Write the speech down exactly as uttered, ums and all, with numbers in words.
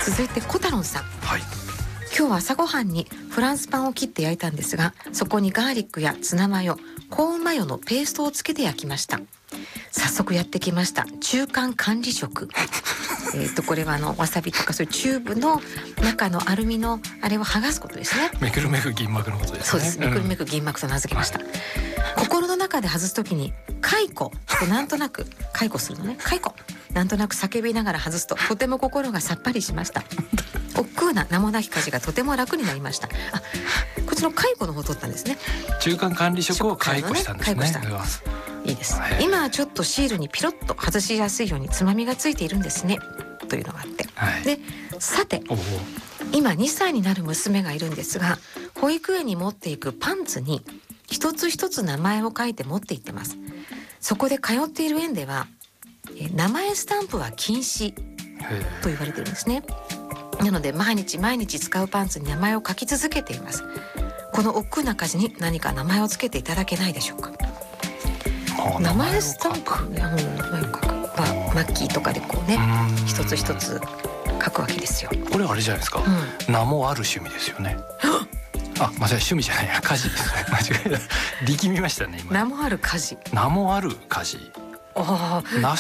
続いて小太郎さん、 はい、 今日は朝ごはんにフランスパンを切って焼いたんですが、そこにガーリックやツナマヨ、コーンマヨのペーストをつけて焼きました。早速やってきました中間管理食えーとこれはあのわさびとかそういうチューブの中のアルミのあれを剥がすことですね。 めくるめく銀幕のことですね。 そうです、めくるめく銀幕と名付けました、うん、心の中で外すときに解雇となんとなく解雇するのね、解雇なんとなく叫びながら外すととても心がさっぱりしました。億劫な名もなき家事がとても楽になりました。あ、こっちの解雇の方を取ったんですね。 中間管理職を解雇したんですね。 解雇したいいです、はい、今はちょっとシールにピロッと外しやすいようにつまみがついているんですねというのがあって、はい、でさて今にさいになる娘がいるんですが、保育園に持っていくパンツに一つ一つ名前を書いて持って行ってます。そこで通っている園ではえ名前スタンプは禁止と言われているんですね。なので毎日毎日使うパンツに名前を書き続けています。この億劫な家事に何か名前をつけていただけないでしょうか。名前スタンプ、ね、名前を書く、まあ、マッキーとかでこうね一つ一つ書くわけですよ。 これあれじゃないですか、うん、名もある趣味ですよね。あ、まあ、趣味じゃないや、家事ですね。間違えた、力みましたね今。 名もある家事、 名もある家事、 ああ、